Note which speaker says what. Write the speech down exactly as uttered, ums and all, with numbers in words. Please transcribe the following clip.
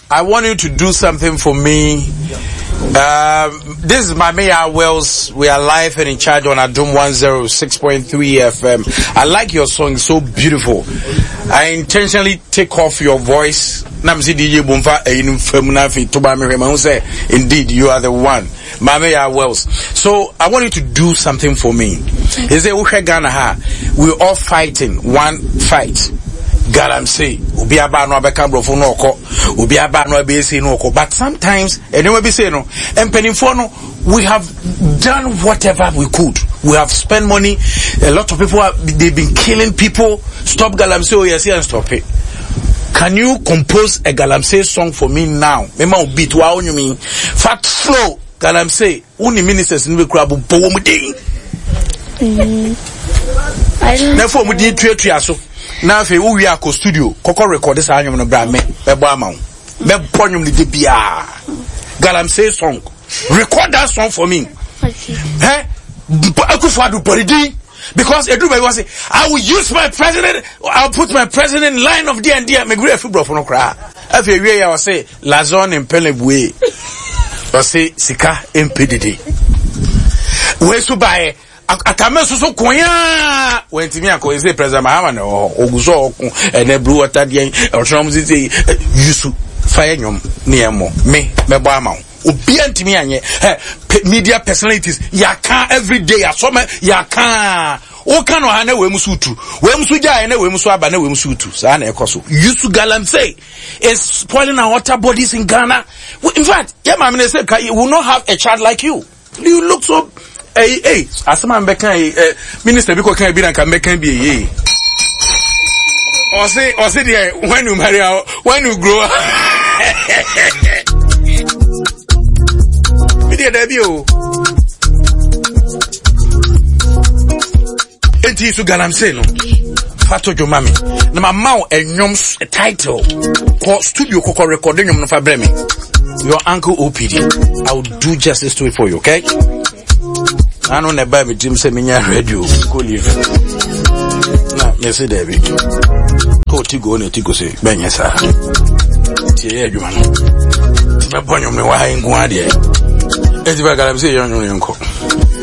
Speaker 1: I want you to do something for me. Um, this is Mamiya Wells. We are live and in charge on Adum one oh six point three F M. I like your song, it's so beautiful. I intentionally take off your voice. Indeed, you are the one. Mamiya Wells. So I want you to do something for me. He said, we're all fighting one fight. Galamsey, ubi aba no abeka brofo no okọ, ubi aba no abesi no okọ. But sometimes, anyway be say no, empenifo no, we have done whatever we could. We have spent money. A lot of people have, they've been killing people. Stop Galamsey, oh yes, and stop it. Can you compose a Galamsey song for me now? Mema beat wa you mean fat flow Galamsey. Uni ministers in the crowd bo mu din. I don't know. Therefore, we did three three so. Now if we are co studio, Coco record this anyum no bra me, be bo amount. Be ponyum ni de bia. Galamsey song. Record that song for me. Okay. Eh? Akufo-Addo Paridi. Because everybody was say, I will use my president, I'll put my president in line of D and D and me gree fi bro for no cry. If you hear I will say Lazon in Pelebwe. I say Sika impedidi. We so buy atame so so koya when timi akọ say president Mahama no oguso okun ene blue water dey otrom say yusu fire nyom ne emo me me bo ama obi antimi anye media personalities yaka every day asome yaka o kan o ha na we musutu we musu ja na we musu aba na we musutu sa na ekoso yusu Galamsey is spoiling our water bodies in Ghana. In fact, yeah, my minister will not have a child like you. You look so Hey, hey, as a man becan, Minister, because can be and can make can be ye. Or say, or say, when you marry out, when you grow up. Media debut. Enti su Galamsey no. Fato jo mami. Na ma ma a nyom title. Ko studio ko record nyom no fa breme. Your uncle O P D. I will do justice to it for you, okay? I don't know about me Jim say me radio go live na me say there be ko ti go na ti go say benya sa ti e adwuma no me bonyo me wa ngu ade e ti ba Galamsey yon yon nko